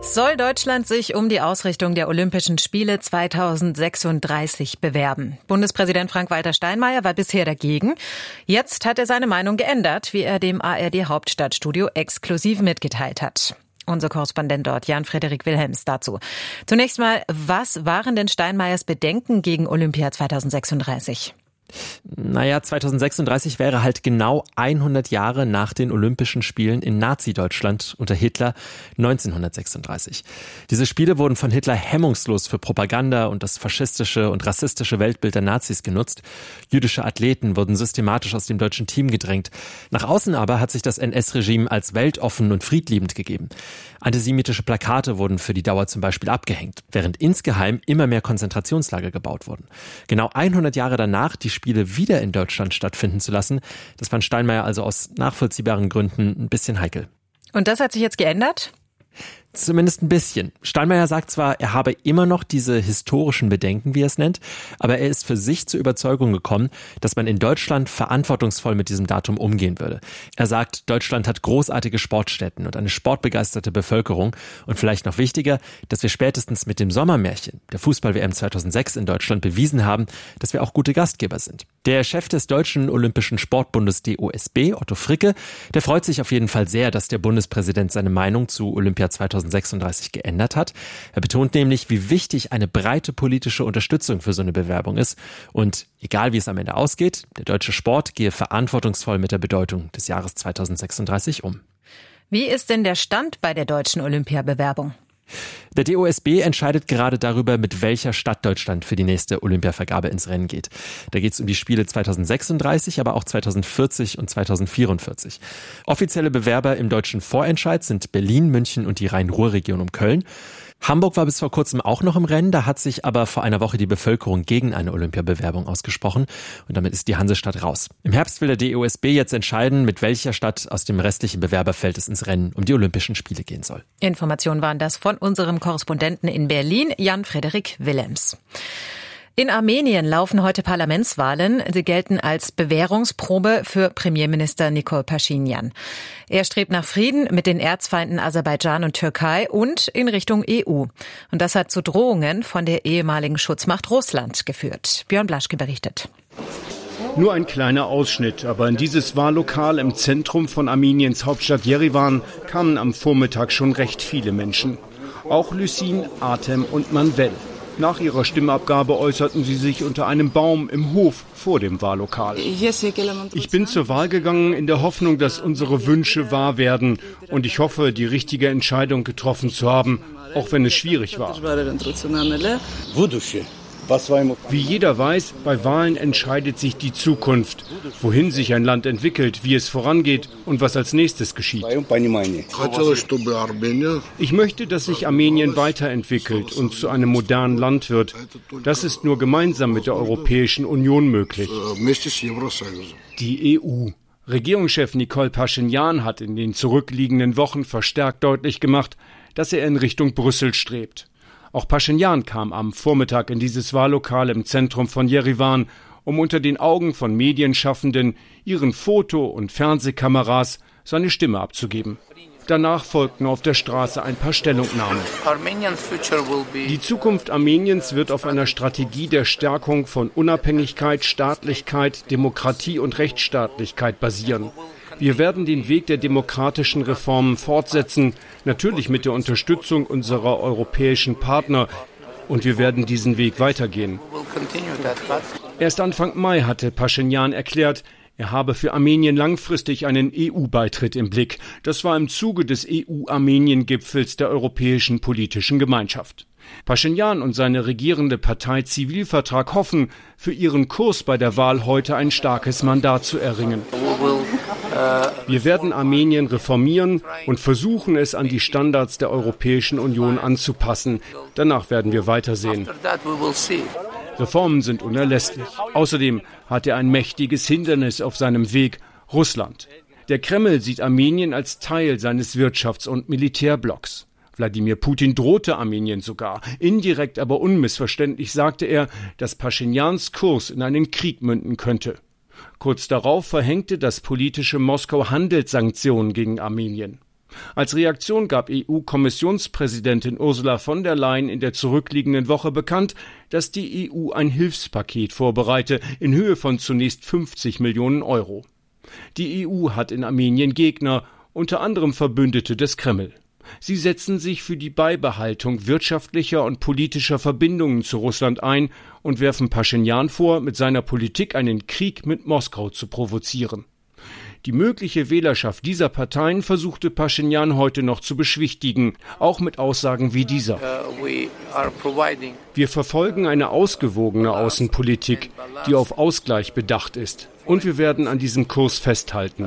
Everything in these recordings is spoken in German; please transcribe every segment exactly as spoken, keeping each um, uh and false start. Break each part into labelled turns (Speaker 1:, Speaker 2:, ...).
Speaker 1: Soll Deutschland sich um die Ausrichtung der Olympischen Spiele zweitausendsechsunddreißig bewerben? Bundespräsident Frank-Walter Steinmeier war bisher dagegen. Jetzt hat er seine Meinung geändert, wie er dem A R D-Hauptstadtstudio exklusiv mitgeteilt hat. Unser Korrespondent dort, Jan-Frederik Wilhelms, dazu. Zunächst mal, was waren denn Steinmeiers Bedenken gegen Olympia zweitausendsechsunddreißig?
Speaker 2: Naja, zweitausendsechsunddreißig wäre halt genau hundert Jahre nach den Olympischen Spielen in Nazi-Deutschland unter Hitler neunzehnhundertsechsunddreißig. Diese Spiele wurden von Hitler hemmungslos für Propaganda und das faschistische und rassistische Weltbild der Nazis genutzt. Jüdische Athleten wurden systematisch aus dem deutschen Team gedrängt. Nach außen aber hat sich das N S-Regime als weltoffen und friedliebend gegeben. Antisemitische Plakate wurden für die Dauer zum Beispiel abgehängt, während insgeheim immer mehr Konzentrationslager gebaut wurden. Genau hundert Jahre danach die Spiele wieder in Deutschland stattfinden zu lassen, das fand Steinmeier also aus nachvollziehbaren Gründen ein bisschen heikel.
Speaker 1: Und das hat sich jetzt geändert?
Speaker 2: Zumindest ein bisschen. Steinmeier sagt zwar, er habe immer noch diese historischen Bedenken, wie er es nennt, aber er ist für sich zur Überzeugung gekommen, dass man in Deutschland verantwortungsvoll mit diesem Datum umgehen würde. Er sagt, Deutschland hat großartige Sportstätten und eine sportbegeisterte Bevölkerung und vielleicht noch wichtiger, dass wir spätestens mit dem Sommermärchen, der Fußball-W M zweitausendsechs in Deutschland, bewiesen haben, dass wir auch gute Gastgeber sind. Der Chef des Deutschen Olympischen Sportbundes D O S B, Otto Fricke, der freut sich auf jeden Fall sehr, dass der Bundespräsident seine Meinung zu Olympia zweitausendsechsunddreißig geändert hat. Er betont nämlich, wie wichtig eine breite politische Unterstützung für so eine Bewerbung ist. Und egal wie es am Ende ausgeht, der deutsche Sport gehe verantwortungsvoll mit der Bedeutung des Jahres zweitausendsechsunddreißig um.
Speaker 1: Wie ist denn der Stand bei der deutschen Olympiabewerbung?
Speaker 2: Der D O S B entscheidet gerade darüber, mit welcher Stadt Deutschland für die nächste Olympiavergabe ins Rennen geht. Da geht es um die Spiele zweitausendsechsunddreißig, aber auch zweitausendvierzig und zweitausendvierundvierzig. Offizielle Bewerber im deutschen Vorentscheid sind Berlin, München und die Rhein-Ruhr-Region um Köln. Hamburg war bis vor kurzem auch noch im Rennen, da hat sich aber vor einer Woche die Bevölkerung gegen eine Olympiabewerbung ausgesprochen und damit ist die Hansestadt raus. Im Herbst will der D O S B jetzt entscheiden, mit welcher Stadt aus dem restlichen Bewerberfeld es ins Rennen um die Olympischen Spiele gehen soll.
Speaker 1: Informationen waren das von unserem Korrespondenten in Berlin, Jan-Frederik Wilhelms. In Armenien laufen heute Parlamentswahlen. Sie gelten als Bewährungsprobe für Premierminister Nikol Paschinjan. Er strebt nach Frieden mit den Erzfeinden Aserbaidschan und Türkei und in Richtung E U. Und das hat zu Drohungen von der ehemaligen Schutzmacht Russland geführt. Björn Blaschke berichtet.
Speaker 3: Nur ein kleiner Ausschnitt, aber in dieses Wahllokal im Zentrum von Armeniens Hauptstadt Jerewan kamen am Vormittag schon recht viele Menschen. Auch Lysin, Artem und Manvel. Nach ihrer Stimmabgabe äußerten sie sich unter einem Baum im Hof vor dem Wahllokal. Ich bin zur Wahl gegangen in der Hoffnung, dass unsere Wünsche wahr werden. Und ich hoffe, die richtige Entscheidung getroffen zu haben, auch wenn es schwierig war. Wie jeder weiß, bei Wahlen entscheidet sich die Zukunft, wohin sich ein Land entwickelt, wie es vorangeht und was als nächstes geschieht. Ich möchte, dass sich Armenien weiterentwickelt und zu einem modernen Land wird. Das ist nur gemeinsam mit der Europäischen Union möglich. Die E U. Regierungschef Nikol Paschinjan hat in den zurückliegenden Wochen verstärkt deutlich gemacht, dass er in Richtung Brüssel strebt. Auch Paschinjan kam am Vormittag in dieses Wahllokal im Zentrum von Jerewan, um unter den Augen von Medienschaffenden, ihren Foto- und Fernsehkameras seine Stimme abzugeben. Danach folgten auf der Straße ein paar Stellungnahmen. Die Zukunft Armeniens wird auf einer Strategie der Stärkung von Unabhängigkeit, Staatlichkeit, Demokratie und Rechtsstaatlichkeit basieren. Wir werden den Weg der demokratischen Reformen fortsetzen, natürlich mit der Unterstützung unserer europäischen Partner. Und wir werden diesen Weg weitergehen. Erst Anfang Mai hatte Paschinjan erklärt, er habe für Armenien langfristig einen E U-Beitritt im Blick. Das war im Zuge des E U-Armenien-Gipfels der Europäischen Politischen Gemeinschaft. Paschinjan und seine regierende Partei Zivilvertrag hoffen, für ihren Kurs bei der Wahl heute ein starkes Mandat zu erringen. Wir werden Armenien reformieren und versuchen, es an die Standards der Europäischen Union anzupassen. Danach werden wir weitersehen. Reformen sind unerlässlich. Außerdem hat er ein mächtiges Hindernis auf seinem Weg: Russland. Der Kreml sieht Armenien als Teil seines Wirtschafts- und Militärblocks. Wladimir Putin drohte Armenien sogar. Indirekt, aber unmissverständlich sagte er, dass Paschinjans Kurs in einen Krieg münden könnte. Kurz darauf verhängte das politische Moskau Handelssanktionen gegen Armenien. Als Reaktion gab E U-Kommissionspräsidentin Ursula von der Leyen in der zurückliegenden Woche bekannt, dass die E U ein Hilfspaket vorbereite in Höhe von zunächst fünfzig Millionen Euro. Die E U hat in Armenien Gegner, unter anderem Verbündete des Kreml. Sie setzen sich für die Beibehaltung wirtschaftlicher und politischer Verbindungen zu Russland ein und werfen Paschinjan vor, mit seiner Politik einen Krieg mit Moskau zu provozieren. Die mögliche Wählerschaft dieser Parteien versuchte Paschinjan heute noch zu beschwichtigen, auch mit Aussagen wie dieser. Wir verfolgen eine ausgewogene Außenpolitik, die auf Ausgleich bedacht ist. Und wir werden an diesem Kurs festhalten.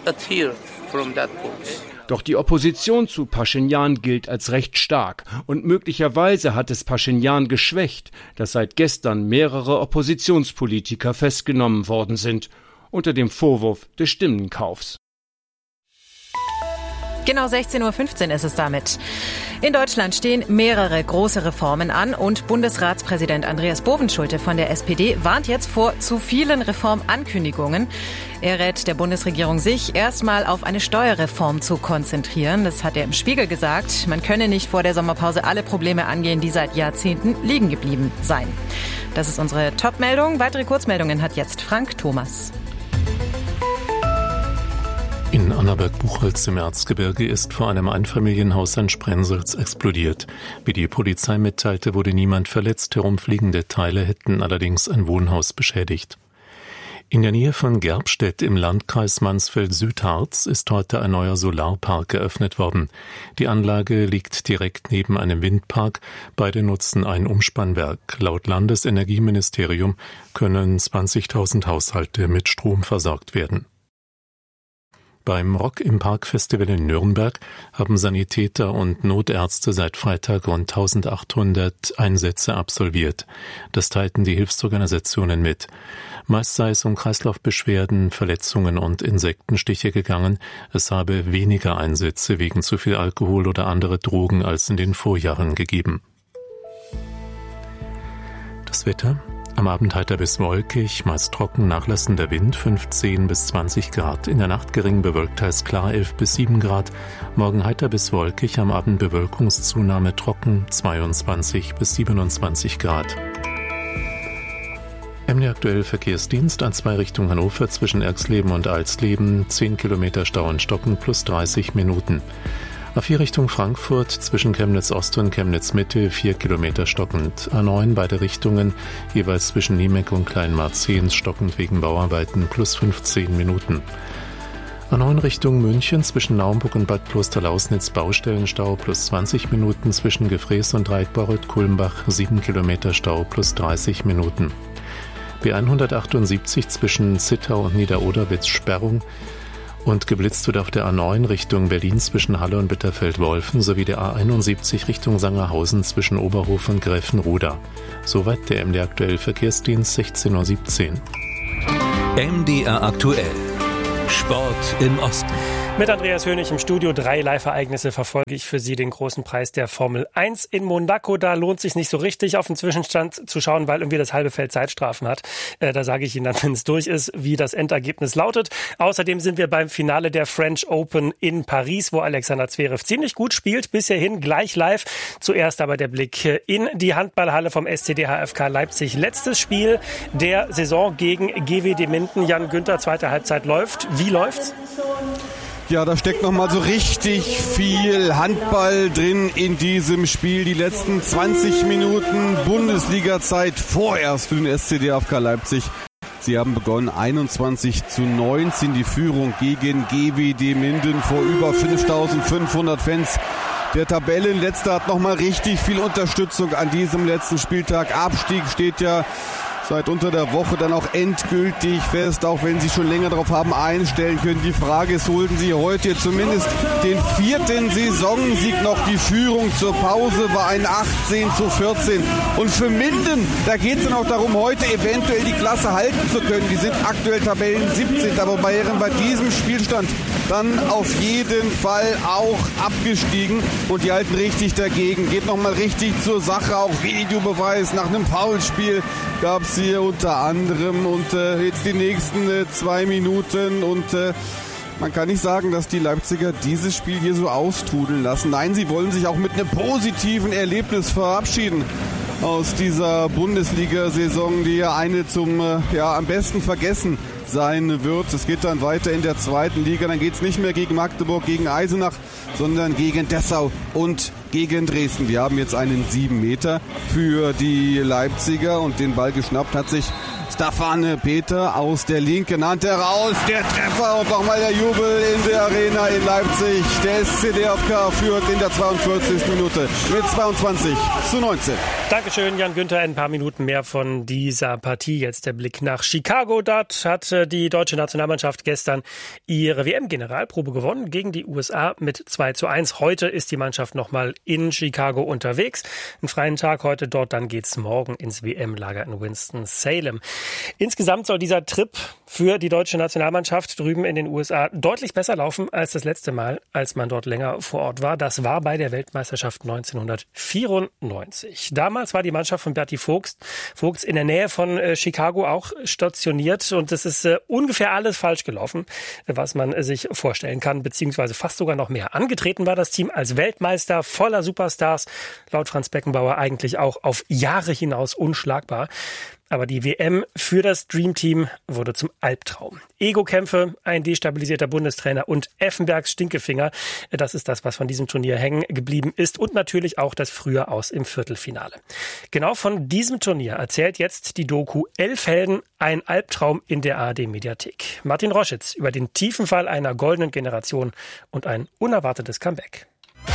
Speaker 3: Doch die Opposition zu Paschinjan gilt als recht stark. Und möglicherweise hat es Paschinjan geschwächt, dass seit gestern mehrere Oppositionspolitiker festgenommen worden sind, unter dem Vorwurf des Stimmenkaufs.
Speaker 1: Genau sechzehn Uhr fünfzehn ist es damit. In Deutschland stehen mehrere große Reformen an und Bundesratspräsident Andreas Bovenschulte von der S P D warnt jetzt vor zu vielen Reformankündigungen. Er rät der Bundesregierung, sich erstmal auf eine Steuerreform zu konzentrieren. Das hat er im Spiegel gesagt. Man könne nicht vor der Sommerpause alle Probleme angehen, die seit Jahrzehnten liegen geblieben seien. Das ist unsere Top-Meldung. Weitere Kurzmeldungen hat jetzt Frank Thomas.
Speaker 4: In Annaberg-Buchholz im Erzgebirge ist vor einem Einfamilienhaus ein Sprennsels explodiert. Wie die Polizei mitteilte, wurde niemand verletzt. Herumfliegende Teile hätten allerdings ein Wohnhaus beschädigt. In der Nähe von Gerbstedt im Landkreis Mansfeld-Südharz ist heute ein neuer Solarpark eröffnet worden. Die Anlage liegt direkt neben einem Windpark. Beide nutzen ein Umspannwerk. Laut Landesenergieministerium können zwanzigtausend Haushalte mit Strom versorgt werden. Beim Rock im Park Festival in Nürnberg haben Sanitäter und Notärzte seit Freitag rund eintausendachthundert Einsätze absolviert. Das teilten die Hilfsorganisationen mit. Meist sei es um Kreislaufbeschwerden, Verletzungen und Insektenstiche gegangen. Es habe weniger Einsätze wegen zu viel Alkohol oder andere Drogen als in den Vorjahren gegeben. Das Wetter? Am Abend heiter bis wolkig, meist trocken, nachlassender Wind, fünfzehn bis zwanzig Grad. In der Nacht gering bewölkt, teils klar, elf bis sieben Grad. Morgen heiter bis wolkig, am Abend Bewölkungszunahme trocken, zweiundzwanzig bis siebenundzwanzig Grad. M D aktuell Verkehrsdienst an zwei Richtung Hannover zwischen Erxleben und Alsleben, zehn Kilometer Stau in Stocken plus dreißig Minuten. A vier Richtung Frankfurt zwischen Chemnitz Ost und Chemnitz Mitte, vier Kilometer stockend. A neun beide Richtungen, jeweils zwischen Niemeck und Kleinmarzehns stockend wegen Bauarbeiten plus fünfzehn Minuten. A neun Richtung München zwischen Naumburg und Bad Klosterlausnitz Baustellenstau plus zwanzig Minuten, zwischen Gefrees und Reitbauert-Kulmbach sieben Kilometer Stau plus dreißig Minuten. B hundertachtundsiebzig zwischen Zittau und Niederoderwitz Sperrung. Und geblitzt wird auf der A neun Richtung Berlin zwischen Halle und Bitterfeld-Wolfen sowie der A einundsiebzig Richtung Sangerhausen zwischen Oberhof und Gräfenroda. Soweit der M D R aktuell Verkehrsdienst sechzehn Uhr siebzehn.
Speaker 5: M D R aktuell. Sport im Osten.
Speaker 6: Mit Andreas Hönig im Studio. Drei Live-Ereignisse verfolge ich für Sie. Den großen Preis der Formel eins in Monaco. Da lohnt es sich nicht so richtig, auf den Zwischenstand zu schauen, weil irgendwie das halbe Feld Zeitstrafen hat. Äh, da sage ich Ihnen dann, wenn es durch ist, wie das Endergebnis lautet. Außerdem sind wir beim Finale der French Open in Paris, wo Alexander Zverev ziemlich gut spielt. Bisher hin gleich live. Zuerst aber der Blick in die Handballhalle vom S C D H F K Leipzig. Letztes Spiel der Saison gegen G W D Minden. Jan Günther, zweite Halbzeit läuft. Wie läuft's?
Speaker 7: Ja, da steckt noch mal so richtig viel Handball drin in diesem Spiel. Die letzten zwanzig Minuten Bundesliga-Zeit vorerst für den S C D H F K Leipzig. Sie haben begonnen einundzwanzig zu neunzehn, die Führung gegen G W D Minden vor über fünftausendfünfhundert Fans. Der Tabellenletzte hat noch mal richtig viel Unterstützung an diesem letzten Spieltag. Abstieg steht ja seit unter der Woche dann auch endgültig fest, auch wenn Sie schon länger darauf haben einstellen können. Die Frage ist, holten Sie heute zumindest den vierten Saisonsieg noch? Die Führung zur Pause war ein achtzehn zu vierzehn. Und für Minden, da geht es dann auch darum, heute eventuell die Klasse halten zu können. Die sind aktuell Tabellen siebzehnten, aber wären bei diesem Spielstand dann auf jeden Fall auch abgestiegen. Und die halten richtig dagegen. Geht nochmal richtig zur Sache. Auch Videobeweis nach einem Foulspiel gab es hier unter anderem. Und äh, jetzt die nächsten äh, zwei Minuten. Und äh, Man kann nicht sagen, dass die Leipziger dieses Spiel hier so austrudeln lassen. Nein, sie wollen sich auch mit einem positiven Erlebnis verabschieden aus dieser Bundesliga-Saison, die ja eine zum ja, am besten vergessen sein wird. Es geht dann weiter in der zweiten Liga. Dann geht es nicht mehr gegen Magdeburg, gegen Eisenach, sondern gegen Dessau und gegen Dresden. Wir haben jetzt einen sieben Meter für die Leipziger und den Ball geschnappt hat sich Stefan Peter aus der Linken Hand heraus. Der Treffer und nochmal der Jubel in der Arena in Leipzig. Der S C D F K führt in der zweiundvierzigsten Minute mit zweiundzwanzig zu neunzehn.
Speaker 6: Dankeschön, Jan Günther. Ein paar Minuten mehr von dieser Partie. Jetzt der Blick nach Chicago. Dort hat die deutsche Nationalmannschaft gestern ihre W M-Generalprobe gewonnen gegen die U S A mit zwei zu eins. Heute ist die Mannschaft nochmal in Chicago unterwegs. Einen freien Tag heute dort, dann geht's morgen ins W M-Lager in Winston-Salem. Insgesamt soll dieser Trip für die deutsche Nationalmannschaft drüben in den U S A deutlich besser laufen als das letzte Mal, als man dort länger vor Ort war. Das war bei der Weltmeisterschaft neunzehnhundertvierundneunzig. Damals war die Mannschaft von Berti Vogts, Vogts in der Nähe von äh, Chicago auch stationiert und es ist äh, ungefähr alles falsch gelaufen, was man äh, sich vorstellen kann, beziehungsweise fast sogar noch mehr. Angetreten war das Team als Weltmeister voller Superstars, laut Franz Beckenbauer eigentlich auch auf Jahre hinaus unschlagbar. Aber die W M für das Dream Team wurde zum Albtraum. Ego-Kämpfe, ein destabilisierter Bundestrainer und Effenbergs Stinkefinger. Das ist das, was von diesem Turnier hängen geblieben ist. Und natürlich auch das Frühe aus im Viertelfinale. Genau von diesem Turnier erzählt jetzt die Doku Elf Helden, ein Albtraum in der A R D-Mediathek. Martin Roschitz über den tiefen Fall einer goldenen Generation und ein unerwartetes Comeback.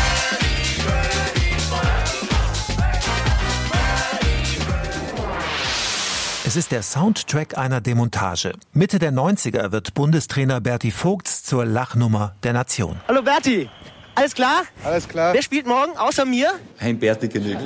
Speaker 8: Es ist der Soundtrack einer Demontage. Mitte der neunziger wird Bundestrainer Berti Vogts zur Lachnummer der Nation.
Speaker 9: Hallo Berti, alles klar?
Speaker 10: Alles klar.
Speaker 9: Wer spielt morgen außer mir?
Speaker 10: Ein Berti genügt.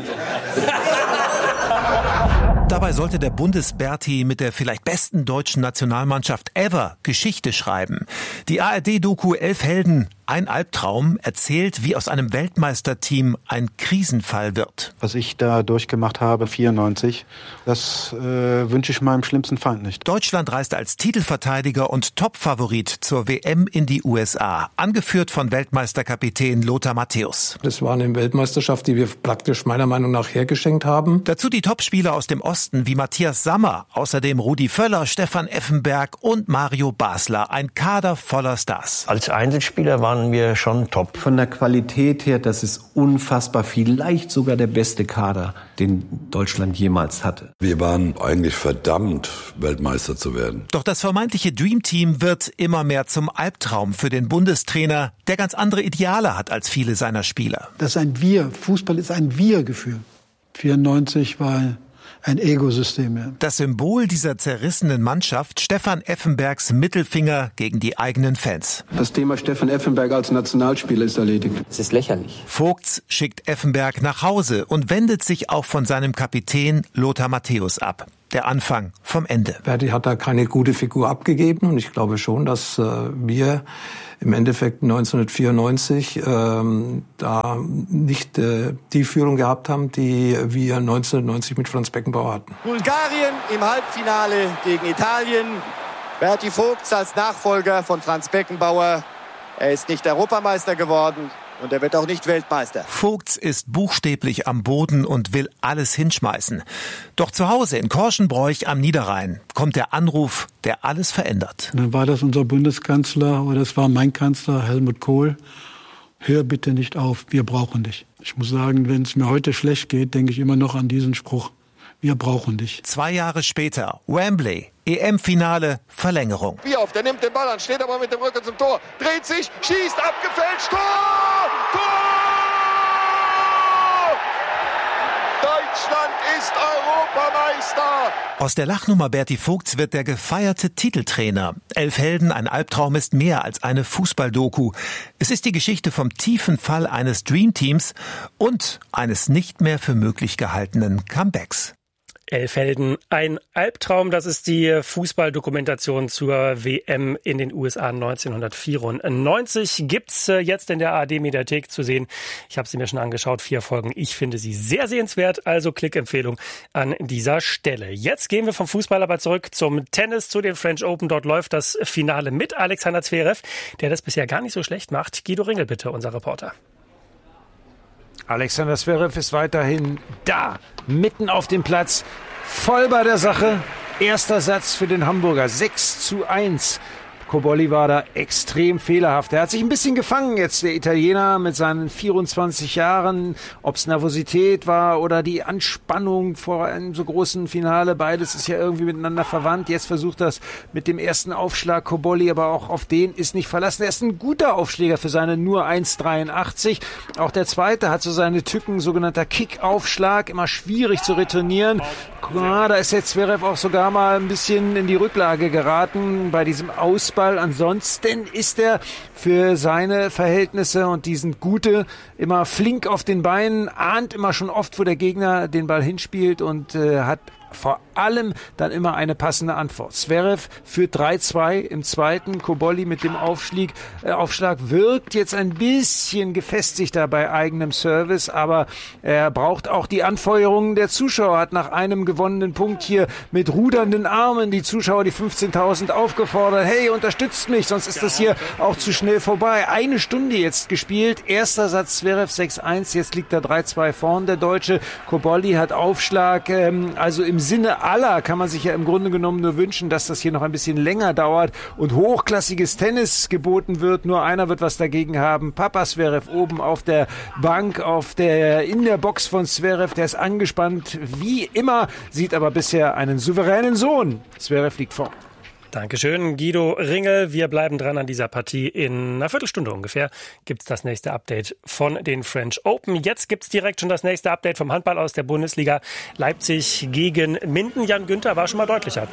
Speaker 8: Dabei sollte der Bundes-Berti mit der vielleicht besten deutschen Nationalmannschaft ever Geschichte schreiben. Die A R D-Doku Elf Helden, ein Albtraum, erzählt, wie aus einem Weltmeisterteam ein Krisenfall wird.
Speaker 10: Was ich da durchgemacht habe, vierundneunzig, das äh, wünsche ich meinem schlimmsten Feind nicht.
Speaker 8: Deutschland reist als Titelverteidiger und Topfavorit zur W M in die U S A, angeführt von Weltmeisterkapitän Lothar Matthäus.
Speaker 11: Das war eine Weltmeisterschaft, die wir praktisch meiner Meinung nach hergeschenkt haben.
Speaker 8: Dazu die Topspieler aus dem Osten wie Matthias Sammer, außerdem Rudi Völler, Stefan Effenberg und Mario Basler, ein Kader voller Stars.
Speaker 12: Als Einzelspieler waren wir schon top.
Speaker 13: Von der Qualität her, das ist unfassbar, vielleicht sogar der beste Kader, den Deutschland jemals hatte.
Speaker 14: Wir waren eigentlich verdammt, Weltmeister zu werden.
Speaker 8: Doch das vermeintliche Dream Team wird immer mehr zum Albtraum für den Bundestrainer, der ganz andere Ideale hat als viele seiner Spieler.
Speaker 15: Das ist ein Wir. Fußball ist ein Wir-Gefühl. vierundneunzig war ein Ego-System. Ja.
Speaker 8: Das Symbol dieser zerrissenen Mannschaft, Stefan Effenbergs Mittelfinger gegen die eigenen Fans.
Speaker 16: Das Thema Stefan Effenberg als Nationalspieler ist erledigt.
Speaker 12: Es ist lächerlich.
Speaker 8: Vogts schickt Effenberg nach Hause und wendet sich auch von seinem Kapitän Lothar Matthäus ab. Der Anfang vom Ende.
Speaker 11: Berti hat da keine gute Figur abgegeben und ich glaube schon, dass äh, wir im Endeffekt neunzehnhundertvierundneunzig ähm, da nicht äh, die Führung gehabt haben, die wir neunzehnhundertneunzig mit Franz Beckenbauer hatten.
Speaker 17: Bulgarien im Halbfinale gegen Italien. Berti Vogts als Nachfolger von Franz Beckenbauer. Er ist nicht Europameister geworden. Und er wird auch nicht Weltmeister.
Speaker 8: Vogts ist buchstäblich am Boden und will alles hinschmeißen. Doch zu Hause in Korschenbroich am Niederrhein kommt der Anruf, der alles verändert.
Speaker 15: Dann war das unser Bundeskanzler oder das war mein Kanzler Helmut Kohl. Hör bitte nicht auf, wir brauchen dich. Ich muss sagen, wenn es mir heute schlecht geht, denke ich immer noch an diesen Spruch. Wir brauchen dich.
Speaker 8: Zwei Jahre später, Wembley, E M-Finale, Verlängerung.
Speaker 17: Wie oft, der nimmt den Ball an, steht aber mit dem Rücken zum Tor, dreht sich, schießt, abgefälscht, Tor! Tor! Deutschland ist Europameister!
Speaker 8: Aus der Lachnummer Berti Vogts wird der gefeierte Titeltrainer. Elf Helden, ein Albtraum ist mehr als eine Fußballdoku. Es ist die Geschichte vom tiefen Fall eines Dreamteams und eines nicht mehr für möglich gehaltenen Comebacks.
Speaker 6: Elf Helden, ein Albtraum, das ist die Fußballdokumentation zur W M in den U S A neunzehnhundertvierundneunzig. Gibt's jetzt in der A R D-Mediathek zu sehen. Ich habe sie mir schon angeschaut, vier Folgen. Ich finde sie sehr sehenswert, also Klickempfehlung an dieser Stelle. Jetzt gehen wir vom Fußball aber zurück zum Tennis, zu den French Open. Dort läuft das Finale mit Alexander Zverev, der das bisher gar nicht so schlecht macht. Guido Ringel, bitte, unser Reporter.
Speaker 18: Alexander Zverev ist weiterhin da, mitten auf dem Platz, voll bei der Sache. Erster Satz für den Hamburger, sechs zu eins. Cobolli war da extrem fehlerhaft. Er hat sich ein bisschen gefangen jetzt, der Italiener, mit seinen vierundzwanzig Jahren. Ob es Nervosität war oder die Anspannung vor einem so großen Finale. Beides ist ja irgendwie miteinander verwandt. Jetzt versucht das mit dem ersten Aufschlag. Cobolli, aber auch auf den ist nicht verlassen. Er ist ein guter Aufschläger für seine nur eins Komma dreiundachtzig. Auch der zweite hat so seine Tücken, sogenannter Kick-Aufschlag. Immer schwierig zu retournieren. Ja, da ist jetzt Zverev auch sogar mal ein bisschen in die Rücklage geraten bei diesem Ausball. Ansonsten ist er für seine Verhältnisse, und die sind gute, immer flink auf den Beinen, ahnt immer schon oft, wo der Gegner den Ball hinspielt und äh, hat vor allem dann immer eine passende Antwort. Zverev führt drei zwei im zweiten. Cobolli mit dem Aufschlag, äh, Aufschlag wirkt jetzt ein bisschen gefestigter bei eigenem Service, aber er braucht auch die Anfeuerungen der Zuschauer, hat nach einem gewonnenen Punkt hier mit rudernden Armen die Zuschauer, die fünfzehntausend, aufgefordert, hey, unterstützt mich, sonst ist das hier auch zu schnell vorbei. Eine Stunde jetzt gespielt, erster Satz Zverev sechs eins, jetzt liegt er drei zwei vorn, der Deutsche. Cobolli hat Aufschlag, ähm, also im Sinne aller kann man sich ja im Grunde genommen nur wünschen, dass das hier noch ein bisschen länger dauert und hochklassiges Tennis geboten wird. Nur einer wird was dagegen haben. Papa Zverev oben auf der Bank, auf der, in der Box von Zverev, der ist angespannt wie immer, sieht aber bisher einen souveränen Sohn. Zverev liegt vor.
Speaker 6: Dankeschön, Guido Ringel. Wir bleiben dran an dieser Partie. In einer Viertelstunde ungefähr gibt's das nächste Update von den French Open. Jetzt gibt's direkt schon das nächste Update vom Handball aus der Bundesliga. Leipzig gegen Minden. Jan Günther war schon mal deutlicher.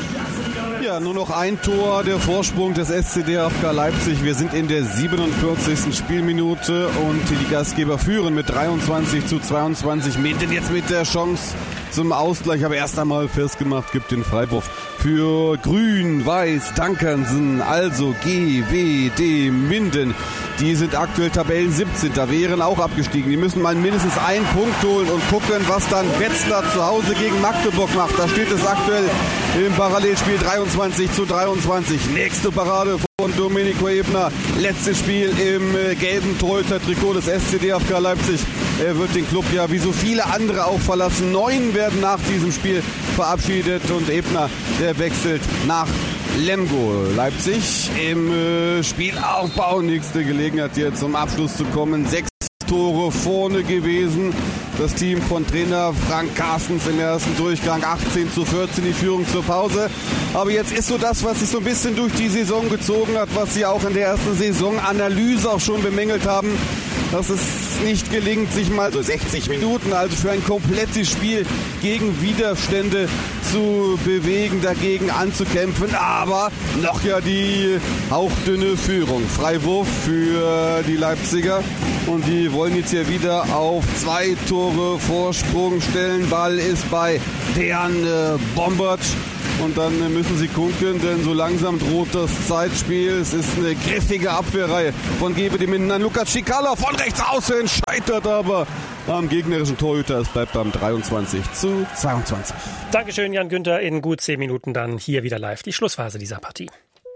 Speaker 7: Ja, nur noch ein Tor, der Vorsprung des S C D F K Leipzig. Wir sind in der siebenundvierzigsten Spielminute und die Gastgeber führen mit dreiundzwanzig zu zweiundzwanzig. Minden jetzt mit der Chance zum Ausgleich, aber erst einmal festgemacht, gibt den Freiwurf für Grün-Weiß Dankersen, also G W D Minden. Die sind aktuell Tabellen siebzehnter, wären auch abgestiegen. Die müssen mal mindestens einen Punkt holen und gucken, was dann Wetzlar zu Hause gegen Magdeburg macht. Da steht es aktuell im Parallelspiel dreiundzwanzig zu dreiundzwanzig. Nächste Parade von Domenico Ebner. Letztes Spiel im äh, gelben Torhüter-Trikot des S C D F K Leipzig. Er wird den Club ja wie so viele andere auch verlassen. Neun werden nach diesem Spiel verabschiedet und Ebner, der wechselt nach Lemgo. Leipzig im äh, Spielaufbau. Nächste Gelegenheit hier zum Abschluss zu kommen. Sechs Tore vorne gewesen. Das Team von Trainer Frank Carstens im ersten Durchgang. achtzehn zu vierzehn die Führung zur Pause. Aber jetzt ist so das, was sich so ein bisschen durch die Saison gezogen hat, was sie auch in der ersten Saisonanalyse auch schon bemängelt haben, dass es nicht gelingt, sich mal so sechzig Minuten, also für ein komplettes Spiel gegen Widerstände zu bewegen, dagegen anzukämpfen. Aber noch ja die hauchdünne Führung. Freiwurf für die Leipziger und die wollen jetzt hier wieder auf zwei Tore Vorsprung stellen. Ball ist bei Dejan Bombert. Und dann müssen sie gucken, denn so langsam droht das Zeitspiel. Es ist eine griffige Abwehrreihe von G W D Minden an Lukas Schikala von rechts außen, scheitert aber am gegnerischen Torhüter. Es bleibt beim dreiundzwanzig zu zweiundzwanzig.
Speaker 6: Dankeschön, Jan Günther. In gut zehn Minuten dann hier wieder live die Schlussphase dieser Partie.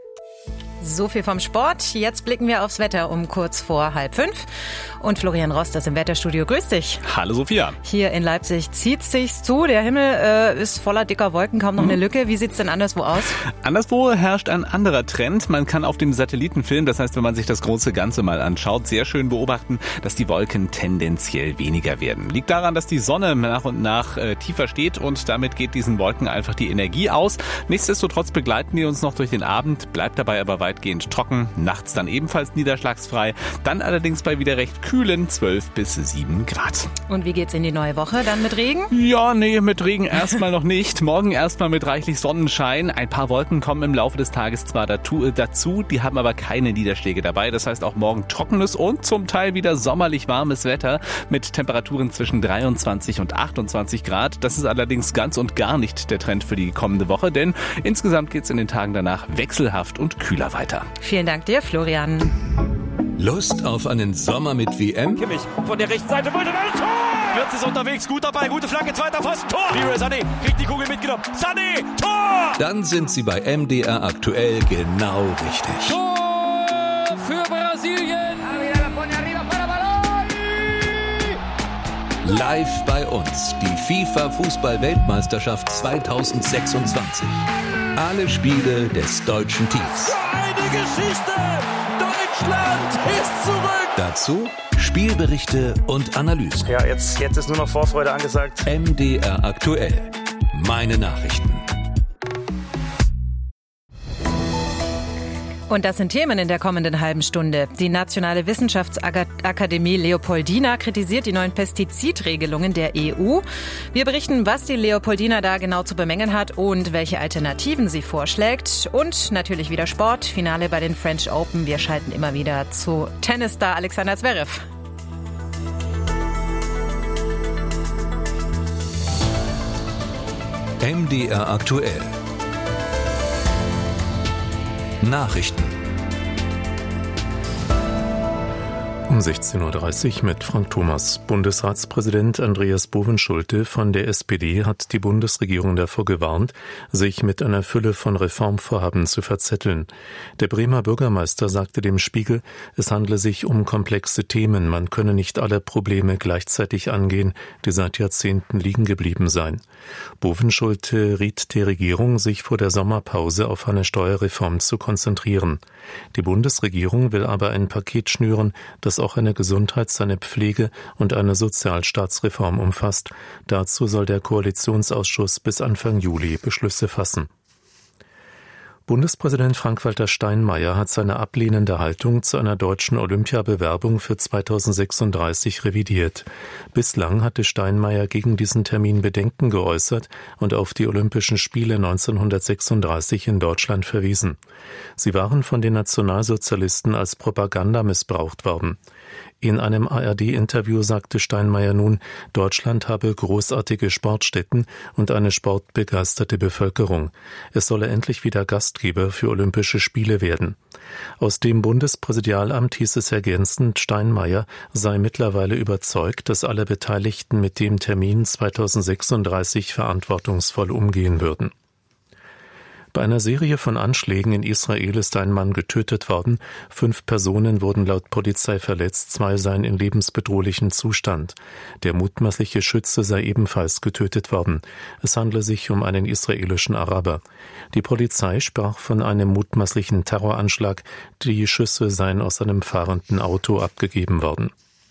Speaker 1: So viel vom Sport. Jetzt blicken wir aufs Wetter um kurz vor halb fünf. Und Florian Rost ist im Wetterstudio. Grüß dich.
Speaker 19: Hallo Sophia.
Speaker 1: Hier in Leipzig zieht sich's zu. Der Himmel äh, ist voller dicker Wolken, kaum noch mhm. eine Lücke. Wie sieht's denn anderswo aus?
Speaker 19: Anderswo herrscht ein anderer Trend. Man kann auf dem Satellitenfilm, das heißt, wenn man sich das große Ganze mal anschaut, sehr schön beobachten, dass die Wolken tendenziell weniger werden. Liegt daran, dass die Sonne nach und nach äh, tiefer steht und damit geht diesen Wolken einfach die Energie aus. Nichtsdestotrotz begleiten die uns noch durch den Abend, bleibt dabei aber weiter weitgehend trocken, nachts dann ebenfalls niederschlagsfrei, dann allerdings bei wieder recht kühlen zwölf bis sieben Grad.
Speaker 1: Und wie geht's in die neue Woche? Dann mit Regen?
Speaker 19: Ja, nee, mit Regen erstmal noch nicht. Morgen erstmal mit reichlich Sonnenschein. Ein paar Wolken kommen im Laufe des Tages zwar dazu, die haben aber keine Niederschläge dabei. Das heißt auch morgen trockenes und zum Teil wieder sommerlich warmes Wetter mit Temperaturen zwischen dreiundzwanzig und achtundzwanzig Grad. Das ist allerdings ganz und gar nicht der Trend für die kommende Woche, denn insgesamt geht's in den Tagen danach wechselhaft und kühler weiter.
Speaker 1: Vielen Dank dir, Florian.
Speaker 5: Lust auf einen Sommer mit W M?
Speaker 20: Kimmich von der rechten Seite wollte ein Tor! Wirtz ist unterwegs, gut dabei, gute Flanke, zweiter Pfosten, Tor! Leroy Sané kriegt die Kugel mitgenommen. Sané, Tor!
Speaker 5: Dann sind Sie bei M D R aktuell genau richtig.
Speaker 20: Tor für Brasilien!
Speaker 5: Live bei uns die FIFA-Fußball-Weltmeisterschaft zweitausendsechsundzwanzig. Alle Spiele des deutschen Teams.
Speaker 20: Eine Geschichte! Deutschland ist zurück!
Speaker 5: Dazu Spielberichte und Analysen.
Speaker 20: Ja, jetzt, jetzt ist nur noch Vorfreude angesagt.
Speaker 5: M D R aktuell. Meine Nachrichten.
Speaker 1: Und das sind Themen in der kommenden halben Stunde. Die Nationale Wissenschaftsakademie Leopoldina kritisiert die neuen Pestizidregelungen der E U. Wir berichten, was die Leopoldina da genau zu bemängeln hat und welche Alternativen sie vorschlägt. Und natürlich wieder Sport, Finale bei den French Open. Wir schalten immer wieder zu Tennisstar Alexander Zverev.
Speaker 5: M D R aktuell. Nachrichten.
Speaker 4: Um sechzehn Uhr dreißig mit Frank Thomas. Bundesratspräsident Andreas Bovenschulte von der S P D hat die Bundesregierung davor gewarnt, sich mit einer Fülle von Reformvorhaben zu verzetteln. Der Bremer Bürgermeister sagte dem Spiegel, es handle sich um komplexe Themen, man könne nicht alle Probleme gleichzeitig angehen, die seit Jahrzehnten liegen geblieben seien. Bovenschulte riet der Regierung, sich vor der Sommerpause auf eine Steuerreform zu konzentrieren. Die Bundesregierung will aber ein Paket schnüren, das auch eine Gesundheits-, eine Pflege- und eine Sozialstaatsreform umfasst. Dazu soll der Koalitionsausschuss bis Anfang Juli Beschlüsse fassen. Bundespräsident Frank-Walter Steinmeier hat seine ablehnende Haltung zu einer deutschen Olympiabewerbung für zweitausendsechsunddreißig revidiert. Bislang hatte Steinmeier gegen diesen Termin Bedenken geäußert und auf die Olympischen Spiele neunzehnhundertsechsunddreißig in Deutschland verwiesen. Sie waren von den Nationalsozialisten als Propaganda missbraucht worden. In einem A R D-Interview sagte Steinmeier nun, Deutschland habe großartige Sportstätten und eine sportbegeisterte Bevölkerung. Es solle endlich wieder Gastgeber für Olympische Spiele werden. Aus dem Bundespräsidialamt hieß es ergänzend, Steinmeier sei mittlerweile überzeugt, dass alle Beteiligten mit dem Termin zweitausendsechsunddreißig verantwortungsvoll umgehen würden. Bei einer Serie von Anschlägen in Israel ist ein Mann getötet worden. Fünf Personen wurden laut Polizei verletzt, zwei seien in lebensbedrohlichem Zustand. Der mutmaßliche Schütze sei ebenfalls getötet worden. Es handle sich um einen israelischen Araber. Die Polizei sprach von einem mutmaßlichen Terroranschlag. Die Schüsse seien aus einem fahrenden Auto abgegeben worden.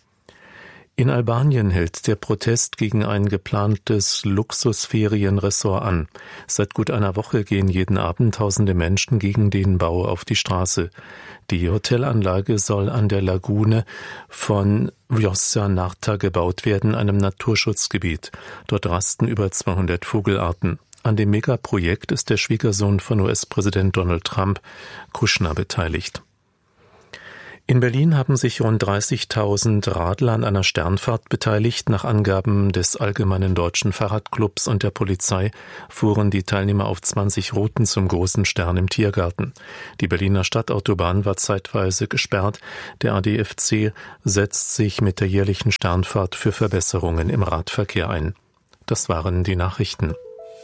Speaker 4: In Albanien hält der Protest gegen ein geplantes Luxusferienresort an. Seit gut einer Woche gehen jeden Abend tausende Menschen gegen den Bau auf die Straße. Die Hotelanlage soll an der Lagune von Vjosa Narta gebaut werden, einem Naturschutzgebiet. Dort rasten über zweihundert Vogelarten. An dem Megaprojekt ist der Schwiegersohn von U S-Präsident Donald Trump, Kushner, beteiligt. In Berlin haben sich rund dreißigtausend Radler an einer Sternfahrt beteiligt. Nach Angaben des Allgemeinen Deutschen Fahrradclubs und der Polizei fuhren die Teilnehmer auf zwanzig Routen zum großen Stern im Tiergarten. Die Berliner Stadtautobahn war zeitweise gesperrt. Der A D F C setzt sich mit der jährlichen Sternfahrt für Verbesserungen im Radverkehr ein. Das waren die Nachrichten.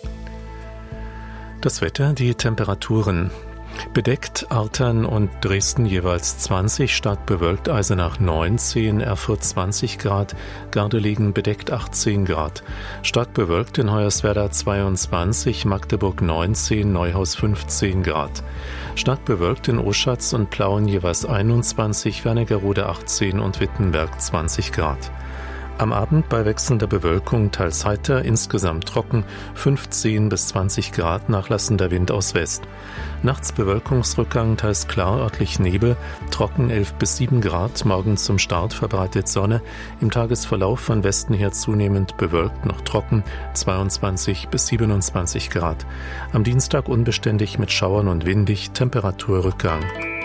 Speaker 4: Das Wetter, die Temperaturen. Bedeckt Artern und Dresden jeweils zwanzig, stark bewölkt Eisenach neunzehn, Erfurt zwanzig Grad, Gardelegen bedeckt achtzehn Grad. Stark bewölkt in Hoyerswerda zweiundzwanzig, Magdeburg neunzehn, Neuhaus fünfzehn Grad. Stark bewölkt in Oschatz und Plauen jeweils einundzwanzig, Wernigerode achtzehn und Wittenberg zwanzig Grad. Am Abend bei wechselnder Bewölkung teils heiter, insgesamt trocken, fünfzehn bis zwanzig Grad, nachlassender Wind aus West. Nachts Bewölkungsrückgang, teils klar, örtlich Nebel, trocken elf bis sieben Grad, morgens zum Start verbreitet Sonne, im Tagesverlauf von Westen her zunehmend bewölkt, noch trocken, zweiundzwanzig bis siebenundzwanzig Grad. Am Dienstag unbeständig mit Schauern und windig, Temperaturrückgang.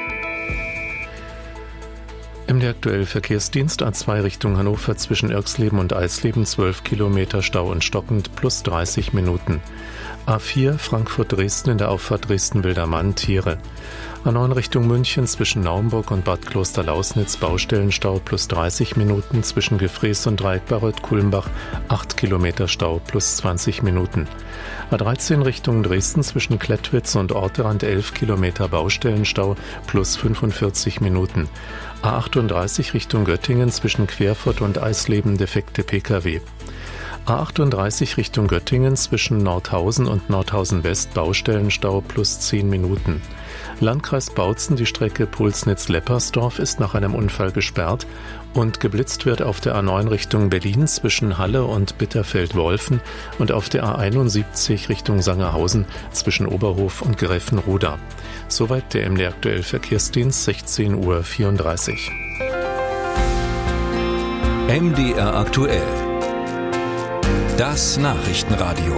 Speaker 4: M D aktuell Verkehrsdienst A zwei Richtung Hannover zwischen Irxleben und Eisleben zwölf Kilometer Stau und stockend plus dreißig Minuten. A vier Frankfurt-Dresden in der Auffahrt Dresden-Wildermann Tiere. A neun Richtung München zwischen Naumburg und Bad Klosterlausnitz Baustellenstau plus dreißig Minuten, zwischen Gefrees und Dreieckbarreuth-Kulmbach acht Kilometer Stau plus zwanzig Minuten. A dreizehn Richtung Dresden zwischen Klettwitz und Orterand elf Kilometer Baustellenstau plus fünfundvierzig Minuten. A achtunddreißig Richtung Göttingen zwischen Querfurt und Eisleben defekte Pkw. A achtunddreißig Richtung Göttingen zwischen Nordhausen und Nordhausen West Baustellenstau plus zehn Minuten. Landkreis Bautzen, die Strecke Pulsnitz-Leppersdorf ist nach einem Unfall gesperrt und geblitzt wird auf der A neun Richtung Berlin zwischen Halle und Bitterfeld-Wolfen und auf der A einundsiebzig Richtung Sangerhausen zwischen Oberhof und Gräfenroda. Soweit der M D aktuell Verkehrsdienst, sechzehn Uhr vierunddreißig.
Speaker 5: M D R aktuell. Das Nachrichtenradio.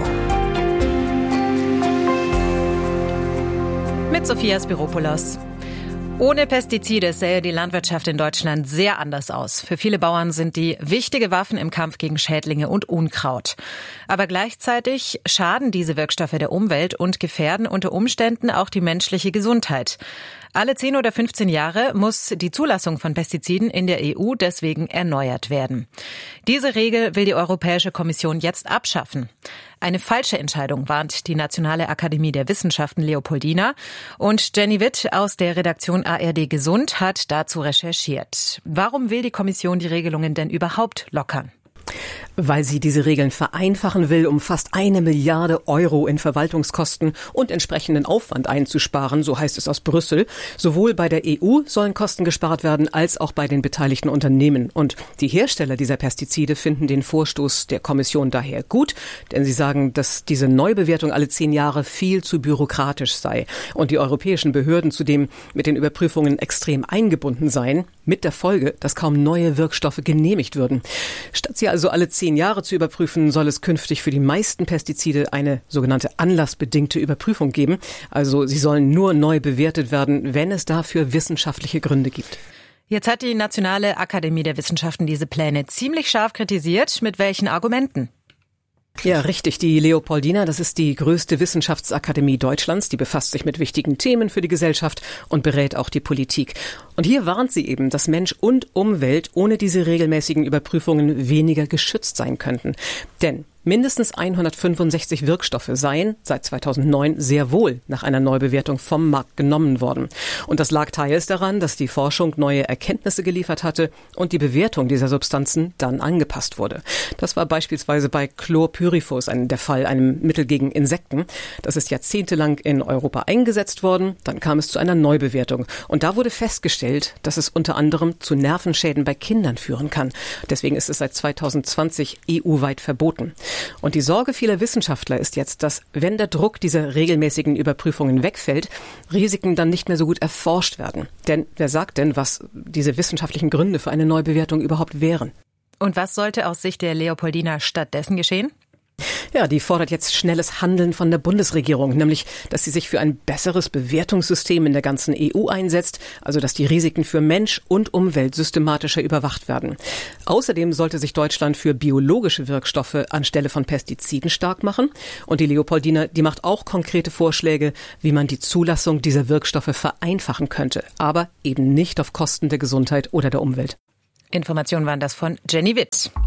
Speaker 1: Mit Sophia Spiropoulos. Ohne Pestizide sähe die Landwirtschaft in Deutschland sehr anders aus. Für viele Bauern sind die wichtige Waffen im Kampf gegen Schädlinge und Unkraut. Aber gleichzeitig schaden diese Wirkstoffe der Umwelt und gefährden unter Umständen auch die menschliche Gesundheit. Alle zehn oder fünfzehn Jahre muss die Zulassung von Pestiziden in der E U deswegen erneuert werden. Diese Regel will die Europäische Kommission jetzt abschaffen. Eine falsche Entscheidung, warnt die Nationale Akademie der Wissenschaften Leopoldina. Und Jenny Witt aus der Redaktion A R D Gesund hat dazu recherchiert. Warum will die Kommission die Regelungen denn überhaupt lockern?
Speaker 21: Weil sie diese Regeln vereinfachen will, um fast eine Milliarde Euro in Verwaltungskosten und entsprechenden Aufwand einzusparen, so heißt es aus Brüssel. Sowohl bei der E U sollen Kosten gespart werden, als auch bei den beteiligten Unternehmen. Und die Hersteller dieser Pestizide finden den Vorstoß der Kommission daher gut, denn sie sagen, dass diese Neubewertung alle zehn Jahre viel zu bürokratisch sei und die europäischen Behörden zudem mit den Überprüfungen extrem eingebunden seien, mit der Folge, dass kaum neue Wirkstoffe genehmigt würden. Statt sie also alle zehn Jahre zu überprüfen, soll es künftig für die meisten Pestizide eine sogenannte anlassbedingte Überprüfung geben. Also sie sollen nur neu bewertet werden, wenn es dafür wissenschaftliche Gründe gibt.
Speaker 1: Jetzt hat die Nationale Akademie der Wissenschaften diese Pläne ziemlich scharf kritisiert. Mit welchen Argumenten?
Speaker 21: Ja, richtig. Die Leopoldina, das ist die größte Wissenschaftsakademie Deutschlands. Die befasst sich mit wichtigen Themen für die Gesellschaft und berät auch die Politik. Und hier warnt sie eben, dass Mensch und Umwelt ohne diese regelmäßigen Überprüfungen weniger geschützt sein könnten. Denn mindestens hundertfünfundsechzig Wirkstoffe seien seit zweitausendneun sehr wohl nach einer Neubewertung vom Markt genommen worden. Und das lag teils daran, dass die Forschung neue Erkenntnisse geliefert hatte und die Bewertung dieser Substanzen dann angepasst wurde. Das war beispielsweise bei Chlorpyrifos der Fall, einem Mittel gegen Insekten. Das ist jahrzehntelang in Europa eingesetzt worden. Dann kam es zu einer Neubewertung. Und da wurde festgestellt, dass es unter anderem zu Nervenschäden bei Kindern führen kann. Deswegen ist es seit zweitausendzwanzig E U-weit verboten. Und die Sorge vieler Wissenschaftler ist jetzt, dass, wenn der Druck dieser regelmäßigen Überprüfungen wegfällt, Risiken dann nicht mehr so gut erforscht werden. Denn wer sagt denn, was diese wissenschaftlichen Gründe für eine Neubewertung überhaupt wären?
Speaker 1: Und was sollte aus Sicht der Leopoldina stattdessen geschehen?
Speaker 21: Ja, die fordert jetzt schnelles Handeln von der Bundesregierung, nämlich, dass sie sich für ein besseres Bewertungssystem in der ganzen E U einsetzt, also dass die Risiken für Mensch und Umwelt systematischer überwacht werden. Außerdem sollte sich Deutschland für biologische Wirkstoffe anstelle von Pestiziden stark machen. Und die Leopoldina, die macht auch konkrete Vorschläge, wie man die Zulassung dieser Wirkstoffe vereinfachen könnte, aber eben nicht auf Kosten der Gesundheit oder der Umwelt.
Speaker 1: Informationen waren das von Jenny Witt.